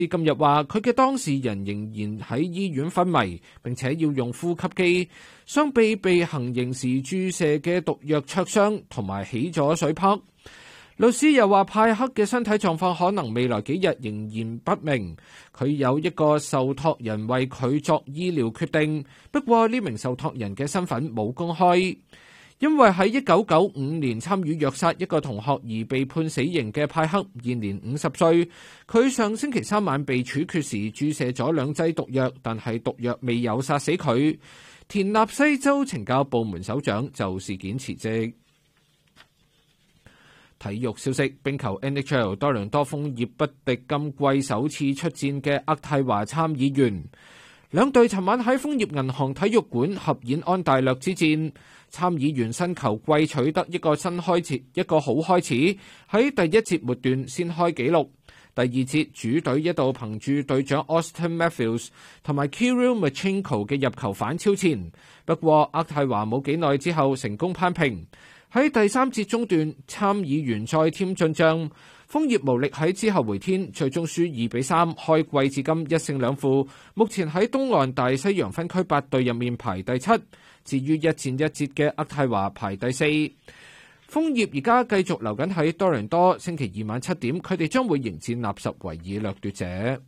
今日話佢嘅當事人仍然喺醫院昏迷，並且要用呼吸機，雙臂被行刑時注射嘅毒藥灼傷，同埋起咗水泡。律師又話派克嘅身體狀況可能未來幾日仍然不明，佢有一個受託人為佢作醫療決定，不過呢名受託人嘅身份冇公開。因為喺1995年參與虐殺一個同學而被判死刑嘅派克，現年50歲。佢上星期3晚被處決時注射咗2劑毒藥，但係毒藥未有殺死佢。田納西州懲教部門首長就事件辭職。體育消息：冰球 NHL 多倫多楓葉不敵今季首次出戰嘅渥太華參議員，兩隊尋晚喺楓葉銀行體育館合演安大略之戰。參議員新球季取得一個好開始，喺第一節末段先開紀錄。第二節主隊一度憑住隊長 Austin Matthews 同埋 Kirill Marchenko 嘅入球反超前，不過渥太華冇幾耐之後成功攀平。喺第三節中段，參議員再添進帳，楓葉無力喺之後回天，最終輸2-3，開季至今1勝2負，目前喺東岸大西洋分區8隊入面排第7。至於一戰一捷嘅渥太華排第4。楓葉而家繼續留緊喺多倫多，星期二晚7點，佢哋將會迎戰納什維爾掠奪者。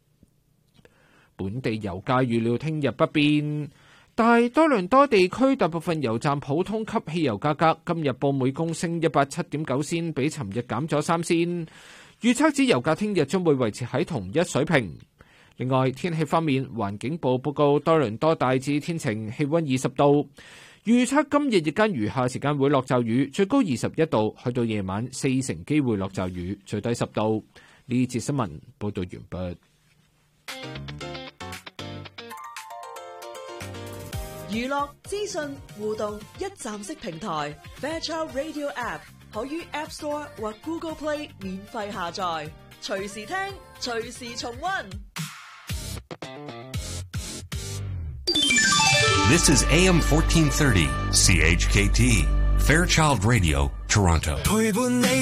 本地油價預料聽日不變，但係多倫多地區大部分油站普通級汽油價格今日報每公升107.9仙，比尋日減咗3仙。預測指油價聽日將會維持喺同一水平。另外，天氣方面，環境部報告多倫多大致天晴，氣溫20度。預測今日日間餘下時間會落驟雨，最高21度，去到夜晚4成機會落驟雨，最低10度。呢節新聞報道完畢。 娛樂資訊互動一站式平台 Fairchild Radio App 可於 App Store 或 Google Play 免費下載，隨時聽，隨時重溫。 This is AM 1430 CHKT Fairchild Radio Toronto.